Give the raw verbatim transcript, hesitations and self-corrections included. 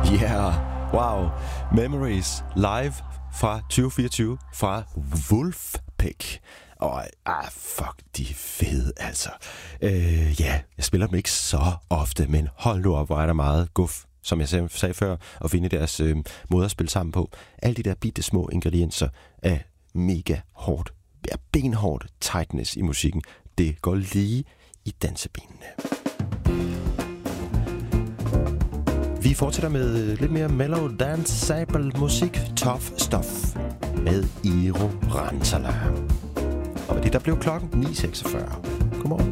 Yeah, wow. Memories live fra tyve fireogtyve fra Wolfpack. Og ah, fuck, de er fede, altså. Øh, ja, jeg spiller dem ikke så ofte, men hold nu op, hvor er der meget guf, som jeg sagde, sagde før, at finde deres øh, måde at spille sammen på. Alle de der bitte små ingredienser af mega hårdt, ja, benhårdt tightness i musikken, det går lige i dansebenene. Vi fortsætter med lidt mere mellow danceable musik, tough stuff, med Eero Rantzala. Og med det, der blev klokken ni seksogfyrre. Godmorgen.